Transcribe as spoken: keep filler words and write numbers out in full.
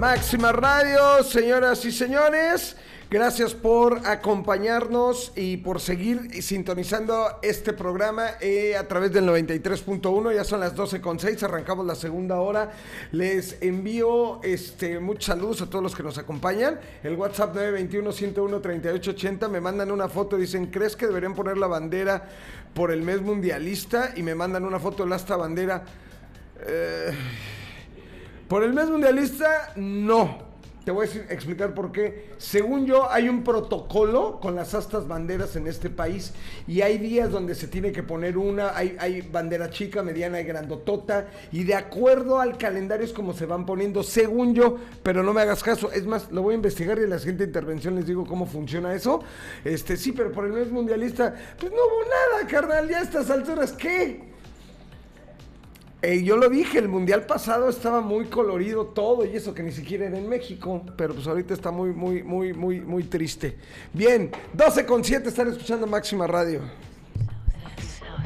Máxima Radio, señoras y señores, gracias por acompañarnos y por seguir sintonizando este programa eh, a través del noventa y tres punto uno. Ya son las doce con seis, arrancamos la segunda hora. Les envío este, muchos saludos a todos los que nos acompañan. El WhatsApp nueve dos uno, uno cero uno, tres ocho ocho cero, me mandan una foto, dicen, ¿crees que deberían poner la bandera por el mes mundialista? Y me mandan una foto de esta bandera. Eh, por el mes mundialista, no. Te voy a decir, explicar por qué. Según yo, hay un protocolo con las astas banderas en este país y hay días donde se tiene que poner una, hay, hay bandera chica, mediana y grandotota, y de acuerdo al calendario es como se van poniendo, según yo, pero no me hagas caso. Es más, lo voy a investigar y en la siguiente intervención les digo cómo funciona eso. Este, sí, pero por el mes mundialista, pues no hubo nada, carnal, ya a estas alturas, ¿qué? Eh, yo lo dije, el mundial pasado estaba muy colorido todo y eso que ni siquiera era en México, pero pues ahorita está muy, muy, muy, muy, muy triste. Bien, doce con siete, están escuchando Máxima Radio.